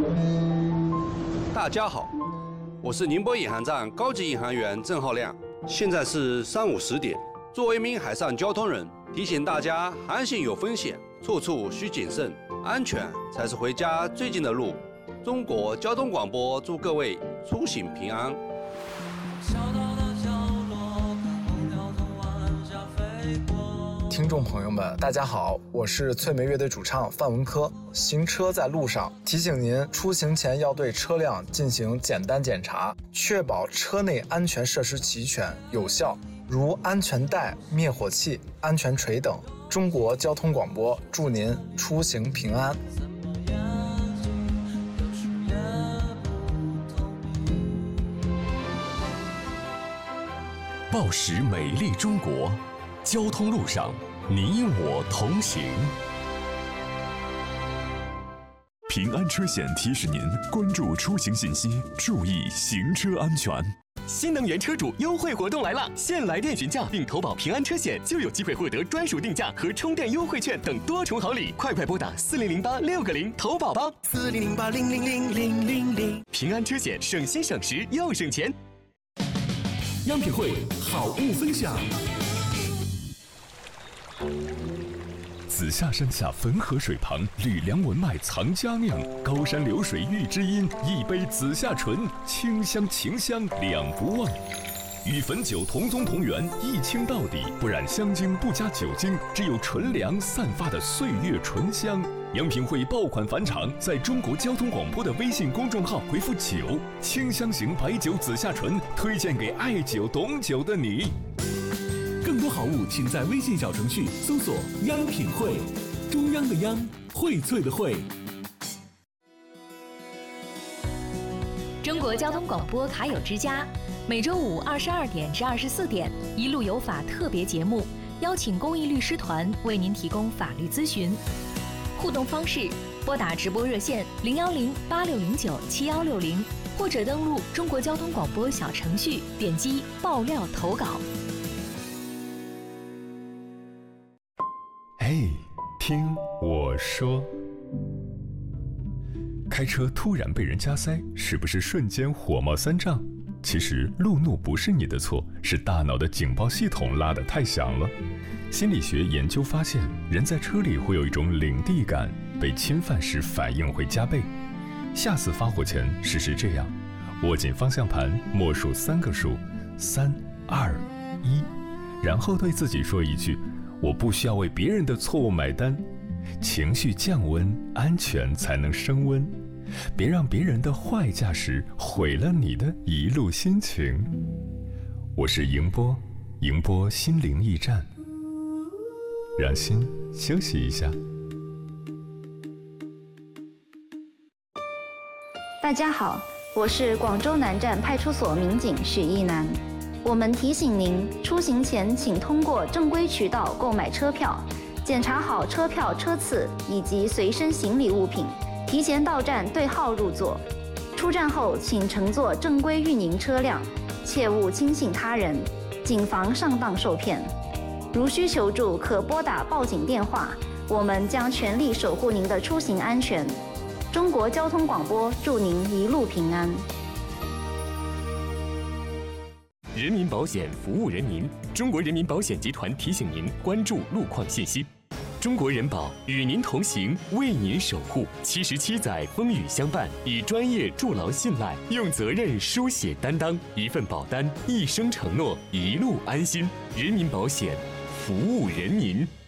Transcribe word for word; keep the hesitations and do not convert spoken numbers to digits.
大家好，我是宁波颐航站高级引航员郑浩亮。现在是上午十点。作为一名海上交通人，提醒大家，航行有风险，处处需谨慎，安全才是回家最近的路。中国交通广播祝各位出行平安。 听众朋友们，大家好，我是翠梅乐队主唱范文科。行车在路上，提醒您出行前要对车辆进行简单检查，确保车内安全设施齐全有效，如安全带、灭火器、安全锤等。中国交通广播祝您出行平安。 报时美丽中国，交通路上你我同行。平安车险提示您关注出行信息，注意行车安全。 新能源车主优惠活动来了！现来电询价并投保平安车险，就有机会获得专属定价和充电优惠券等多重好礼。快快拨打四零零八六个零投保吧！四零零八零零零零零零。平安车险，省心省时又省钱。 央品汇好物分享。紫下山下汾河水旁，吕梁文脉藏佳酿，高山流水遇知音，一杯紫下醇，清香情香两不忘。与汾酒同宗同源，一清到底，不染香精，不加酒精，只有纯粮散发的岁月醇香。央品汇爆款返场，在中国交通广播的微信公众号回复酒，清香型白酒紫下醇，推荐给爱酒懂酒的你。 更多好物，请在微信小程序搜索“央品汇”，中央的央，荟萃的荟。 中国交通广播卡友之家，每周五二十二点至二十四点，一路有法特别节目，邀请公益律师团为您提供法律咨询。互动方式：拨打直播热线零幺零八六零九七幺六零，或者登录中国交通广播小程序，点击爆料投稿。 嘿，听我说。开车突然被人加塞，是不是瞬间火冒三丈？其实路怒不是你的错，是大脑的警报系统拉得太响了。心理学研究发现，人在车里会有一种领地感，被侵犯时反应会加倍。下次发火前试试这样，握紧方向盘，默数三个数，三二一，然后对自己说一句：我不需要为别人的错误买单。情绪降温，安全才能升温。别让别人的坏驾驶毁了你的一路心情。我是迎波，迎波心灵驿站，让心休息一下。 大家好，我是广州南站派出所民警许一楠。我们提醒您，出行前请通过正规渠道购买车票，检查好车票车次以及随身行李物品，提前到站对号入座。出站后请乘坐正规运营车辆，切勿轻信他人，谨防上当受骗。如需求助，可拨打报警电话，我们将全力守护您的出行安全。中国交通广播祝您一路平安。 人民保险服务人民，中国人民保险集团提醒您关注路况信息。中国人保与您同行，为您守护。七十七载风雨相伴，以专业筑牢信赖，用责任书写担当。一份保单，一生承诺，一路安心。人民保险，服务人民。